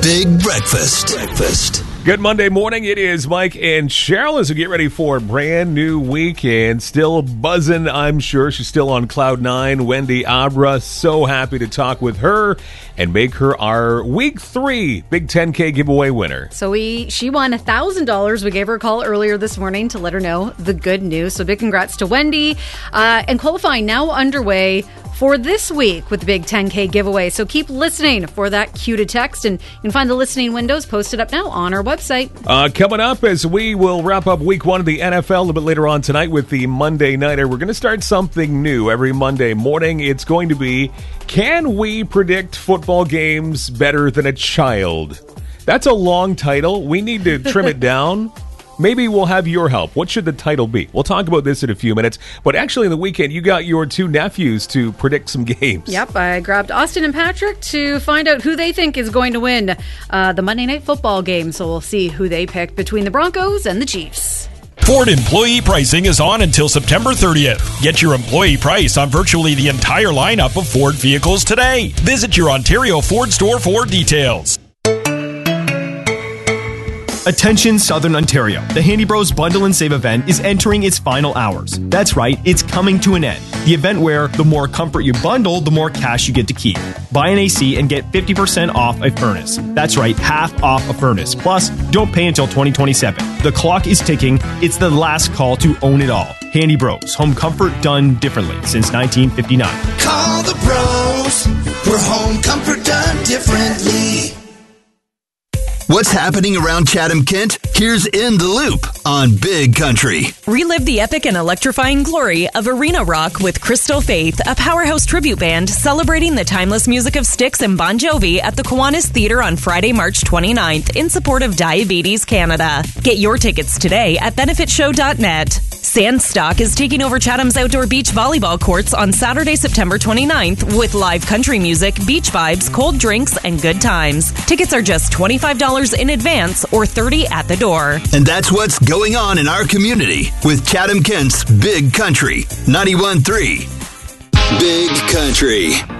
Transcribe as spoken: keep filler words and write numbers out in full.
Big Breakfast. Breakfast. Good Monday morning. It is Mike and Cheryl as we get ready for a brand new weekend. Still buzzing, I'm sure. She's still on cloud nine. Wendy Abra, so happy to talk with her and make her our week three Big ten K giveaway winner. So we she won one thousand dollars. We gave her a call earlier this morning to let her know the good news. So big congrats to Wendy. Uh, and qualifying now underway for this week with the Big ten K giveaway. So keep listening for that cue to text, and you can find the listening windows posted up now on our website. Uh, coming up as we will wrap up week one of the N F L a little bit later on tonight with the Monday Nighter. We're going to start something new every Monday morning. It's going to be, can we predict football games better than a child? That's a long title. We need to trim it down. Maybe we'll have your help. What should the title be? We'll talk about this in a few minutes. But actually, in the weekend, you got your two nephews to predict some games. Yep, I grabbed Austin and Patrick to find out who they think is going to win uh, the Monday Night Football game. So we'll see who they pick between the Broncos and the Chiefs. Ford employee pricing is on until September thirtieth. Get your employee price on virtually the entire lineup of Ford vehicles today. Visit your Ontario Ford store for details. Attention Southern Ontario. The Handy Bros Bundle and Save event is entering its final hours. That's right, it's coming to an end. The event where the more comfort you bundle, the more cash you get to keep. Buy an A C and get fifty percent off a furnace. That's right, half off a furnace. Plus, don't pay until twenty twenty-seven. The clock is ticking. It's the last call to own it all. Handy Bros. Home comfort done differently since nineteen fifty-nine. Call the pros. For home comfort done differently. What's happening around Chatham-Kent? Here's In the Loop on Big Country. Relive the epic and electrifying glory of Arena Rock with Crystal Faith, a powerhouse tribute band celebrating the timeless music of Styx and Bon Jovi at the Kiwanis Theatre on Friday, March twenty-ninth in support of Diabetes Canada. Get your tickets today at benefit show dot net. Sandstock is taking over Chatham's outdoor beach volleyball courts on Saturday, September twenty-ninth with live country music, beach vibes, cold drinks, and good times. Tickets are just twenty-five dollars in advance or thirty dollars at the door. And that's what's going on in our community with Chatham-Kent's Big Country ninety-one point three. Big Country.